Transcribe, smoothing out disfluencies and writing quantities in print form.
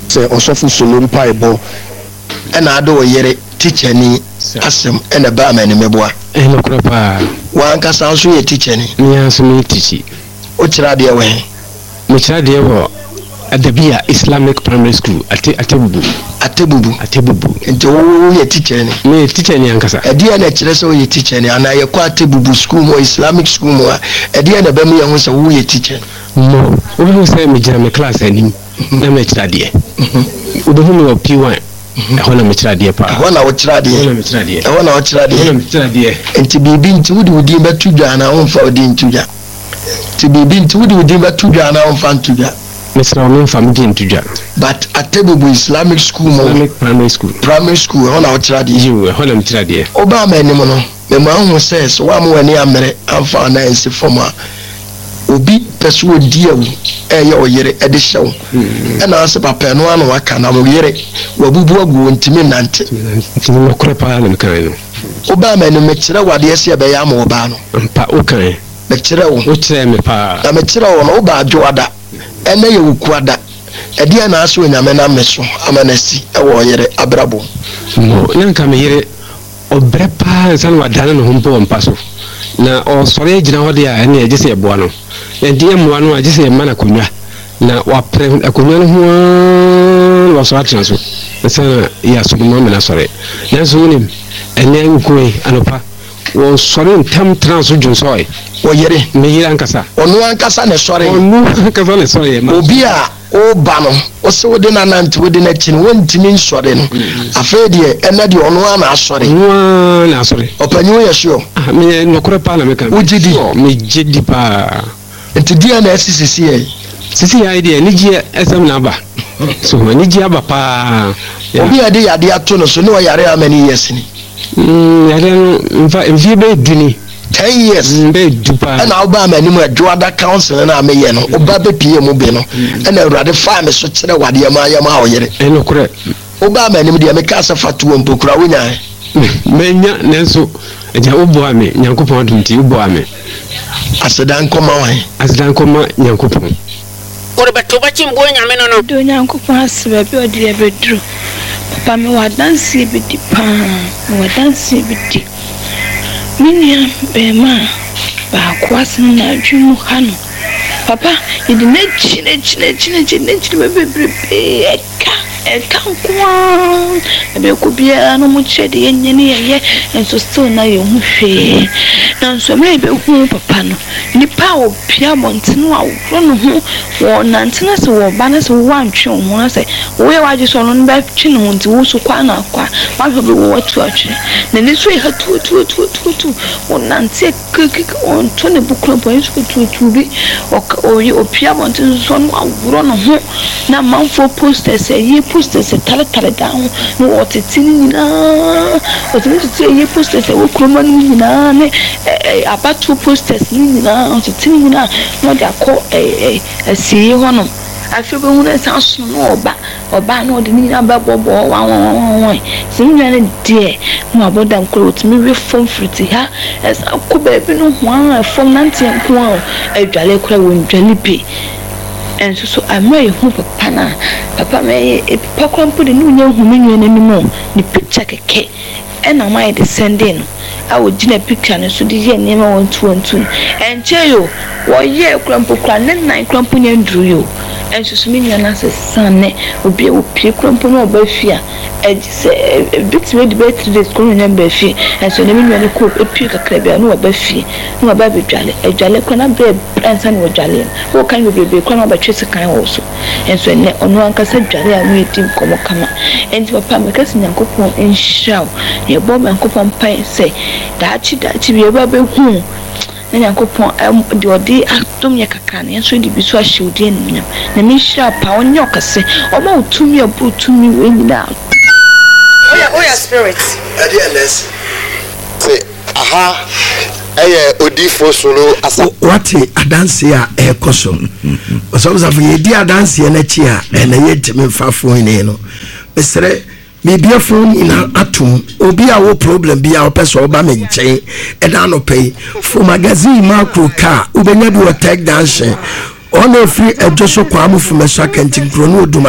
se osofu solo mpaebo ena ado oyere teacher ni asem ena ba ma ni meboa no kura pa wan ka sa so ye teacher ni ni aso mi teacher o kira de we me kira de wo Adabia Islamic Primary School Atebubu nti wo ye teacher ni me teacher ni ankasa edia na kire se wo ye teacher ni ana ye kwa Atebubu school mo Islamic school mo edia na ba mu ye ho se wo ye teacher no wo say me jira me class ani na me kira de wo hu me P1 ehona me kira de pa ehona wo kira de nti bibi nti wudi betu dwa na wo mfa wudi ntudwa nti bibi nti wudi betu dwa na wo mfa ntudwa Mr. Omin family ntudwa but Atebubu Islamic school mo Islamic primary school ehona wo kira de ehona me kira de oba ma ni mo no me ma hu says wa mo wani amere amfa na ensi forma obi peso odiawu eye oyere ede hyew ena ase papa no anu aka na mo yere wabubu agu ntimi nante ntimi no kura pa na kan no oba ma ni me kire wade ese be ya ma oba no mpa o kan me kire wo o kire me pa na me kire wo no oba adwoada ena ye wukuada ede na ase onyame na meso amanasi ewo oyere abrabo no nka me yere obre pa san wadana no humpo mpaso na o sore agina hode a ene agise eboa no ndie moa no agise e mana konwa na wa pre akonwa no ho wa so atena so sana ya so mo me na sore na so nim ene nkoi anopa wo sore ntam trans junsoe wo yere me yere ankasa onu ankasa ne sore ma obi a o ba no o se wode na nanti wode na chin wontimi nsore no afa de ena de onu ana asore na asore opanyu ye sure me nokore pa na me kan ujidi me jidi pa enti dia na sisi ye sisi ya idea ni je esem na ba so ni je aba pa obi ade yade ato no so ne o yare amani yes ni yare no mfa be duni 10 years be dupa na oba amani mu adwoada council na ameye no oba be pie mu be no na urade fa me so kire wade ma yama oyere eno kure oba amani mu de me ka sa fatuo mpokura wonya menya nenso eja obo ame nyankopon dunti obo ame asedan koma nyankopon ore beto ba chimbo nyame no do nyankopon asebe bi odi e bedru papa me wa dansi bi di pa wa dansi bi di minia be ma ba kwasin na adwumu hanu papa idi na chine bebe eka kwa ebe ko bia no mu chede yenye ne ye enso still na ye hu hwe na nso me be hu papa no nipa o pia montino a wo no hu wo nantina se wo ba na se wo antwe ho na se wo ye waje so no ba twi no nti wo so kwa na kwa ma hwe be wo watu atwe na ni so ye ha tu wo nanti on to ne bukro bo enso tu bi o pia montino so no awro no ho na manfo posters ye posters tale down no otitini na otitini ye posters wo kroma ni na ne abatu posters ni na otitini na no de akọ asiye hono afebe hu na sanso no oba no de ni na ba bobo wan sinnya ne de no aboda nkoro otimi we form fruit ha esa ko ba bi no ho an form nanti nko a adwale kura wo ndwale bi enso so amai hu papa me papa kwampo de no nya hu menwe n'animu ni picture keke ena mai de sending a wo gina picture no so de ye nema wontu enche yo wo ye kwampo kwa ne nan kwampo nya ndru yo enso so menwe na se sanne obi o pie kwampo no ba fia se bit we debate this ko nya ba fie enso ne menwe ne ko pie kakra bia no ba fie no ba be dwale kwa na be ansa no dwale wo kan yo bebe kwa na ba twese kan wo so enso ne ono ankasa dwale a we tim komo kama enti papa me kasi nyankopon enhiraw ye bo nyankopon pai se daachi bi ba be hu na nyankopon de odi atom ye kakra na enso de biso ahyeudi ennyam na me hira pa onye okase o ma otumi abutumi we nyina oya spirit adianes say aha odifo solo asa what adanse a ekoso osobuza for yedi adanse na chi a na yetime fafo ni no mesere me bia phone ina atum obi a wo problem bia o person oba me nchen eda no pay for magazine macro car ubenya bi o take dance on free ejoso kwa amufu mesha kentin krono oduma